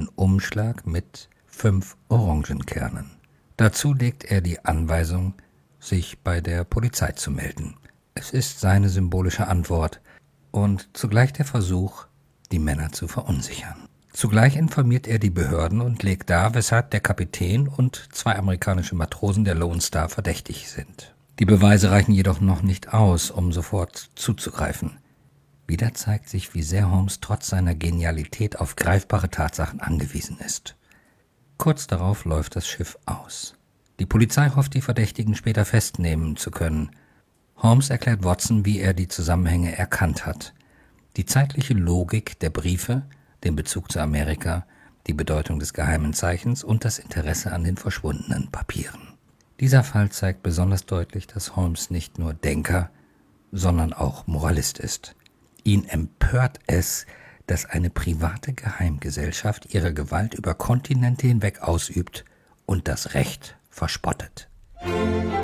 einen Umschlag mit 5 Orangenkernen. Dazu legt er die Anweisung, sich bei der Polizei zu melden. Es ist seine symbolische Antwort und zugleich der Versuch, die Männer zu verunsichern. Zugleich informiert er die Behörden und legt dar, weshalb der Kapitän und 2 amerikanische Matrosen der Lone Star verdächtig sind. Die Beweise reichen jedoch noch nicht aus, um sofort zuzugreifen. Wieder zeigt sich, wie sehr Holmes trotz seiner Genialität auf greifbare Tatsachen angewiesen ist. Kurz darauf läuft das Schiff aus. Die Polizei hofft, die Verdächtigen später festnehmen zu können. Holmes erklärt Watson, wie er die Zusammenhänge erkannt hat. Die zeitliche Logik der Briefe, den Bezug zu Amerika, die Bedeutung des geheimen Zeichens und das Interesse an den verschwundenen Papieren. Dieser Fall zeigt besonders deutlich, dass Holmes nicht nur Denker, sondern auch Moralist ist. Ihn empört es, dass eine private Geheimgesellschaft ihre Gewalt über Kontinente hinweg ausübt und das Recht verspottet.